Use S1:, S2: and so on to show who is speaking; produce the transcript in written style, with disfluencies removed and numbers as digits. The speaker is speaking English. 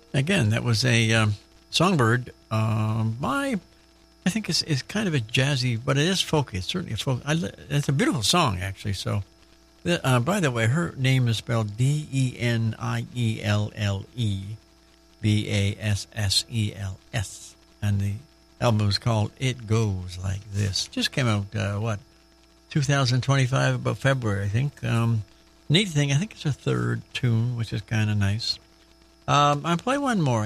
S1: Again, that was a Songbird by, I think it's kind of a jazzy, but it is folky. It's certainly a folk. It's a beautiful song, actually. So, by the way, her name is spelled Denieilebasses, and the album is called It Goes Like This. Just came out, 2025, about February, I think. Neat thing, I think it's a third tune, which is kind of nice. I'll play one more.